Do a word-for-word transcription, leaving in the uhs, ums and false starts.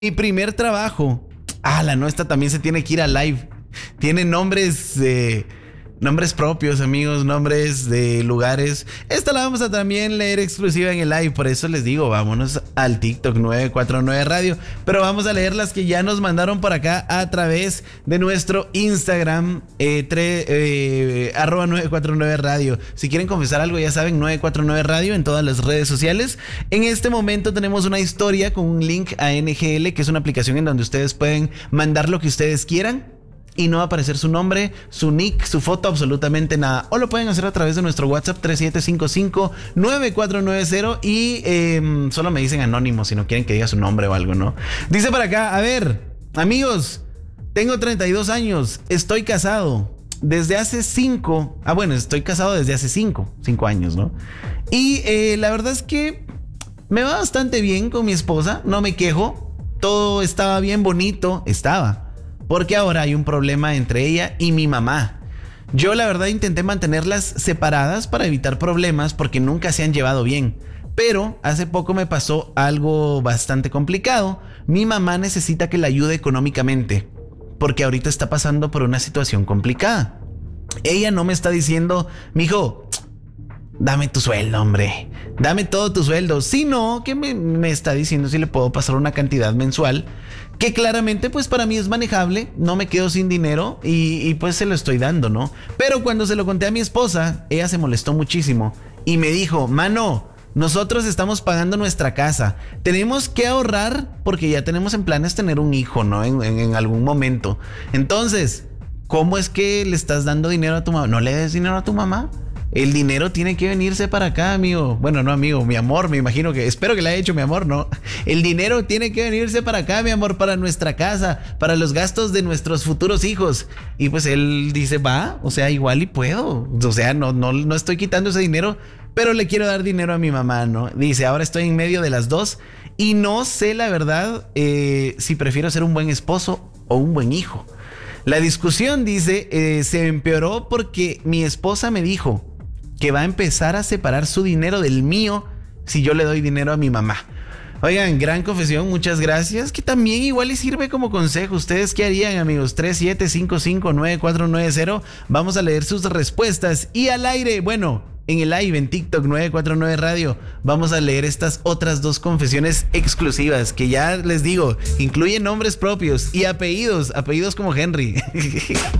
Mi primer trabajo. Ah, la nuestra también se tiene que ir a live. Tiene nombres eh, nombres propios, amigos, nombres de lugares. Esta la vamos a también leer exclusiva en el live, por eso les digo, vámonos al TikTok nueve cuatro nueve Radio. Pero vamos a leer las que ya nos mandaron por acá a través de nuestro Instagram, eh, tre, eh, arroba nueve cuatro nueve Radio. Si quieren confesar algo, ya saben, nueve cuatro nueve Radio en todas las redes sociales. En este momento tenemos una historia con un link a N G L, que es una aplicación en donde ustedes pueden mandar lo que ustedes quieran. Y no va a aparecer su nombre, su nick, su foto, absolutamente nada. O lo pueden hacer a través de nuestro WhatsApp tres siete cinco cinco nueve cuatro nueve cero. Y eh, solo me dicen anónimo si no quieren que diga su nombre o algo, ¿no? Dice por acá, a ver, amigos, tengo treinta y dos años, estoy casado desde hace cinco. Ah, bueno, estoy casado desde hace cinco, cinco años, ¿no? Y eh, la verdad es que me va bastante bien con mi esposa, no me quejo. Todo estaba bien bonito, estaba. Porque ahora hay un problema entre ella y mi mamá. Yo la verdad intenté mantenerlas separadas para evitar problemas porque nunca se han llevado bien. Pero hace poco me pasó algo bastante complicado. Mi mamá necesita que la ayude económicamente porque ahorita está pasando por una situación complicada. Ella no me está diciendo, mijo, dame tu sueldo, hombre, dame todo tu sueldo, sino que me, me está diciendo si le puedo pasar una cantidad mensual que claramente pues para mí es manejable, no me quedo sin dinero y, y pues se lo estoy dando, ¿no? Pero cuando se lo conté a mi esposa, ella se molestó muchísimo y me dijo, mano, nosotros estamos pagando nuestra casa, tenemos que ahorrar porque ya tenemos en planes tener un hijo, ¿no? En, en, en algún momento. Entonces, ¿cómo es que le estás dando dinero a tu mamá? ¿No le des dinero a tu mamá? El dinero tiene que venirse para acá, amigo. Bueno, no, amigo, mi amor, me imagino que... Espero que le haya hecho mi amor, ¿no? El dinero tiene que venirse para acá, mi amor, para nuestra casa, para los gastos de nuestros futuros hijos. Y pues él dice, va, o sea, igual y puedo. O sea, no, no, no estoy quitando ese dinero, pero le quiero dar dinero a mi mamá, ¿no? Dice, ahora estoy en medio de las dos y no sé, la verdad, eh, si prefiero ser un buen esposo o un buen hijo. La discusión, dice, eh, se empeoró porque mi esposa me dijo que va a empezar a separar su dinero del mío si yo le doy dinero a mi mamá. Oigan, gran confesión, muchas gracias, que también igual les sirve como consejo. ¿Ustedes qué harían, amigos? tres siete cinco cinco nueve cuatro nueve cero. Vamos a leer sus respuestas y al aire, bueno, en el live en TikTok nueve cuatro nueve Radio, vamos a leer estas otras dos confesiones exclusivas que ya les digo, incluyen nombres propios y apellidos, apellidos como Henry.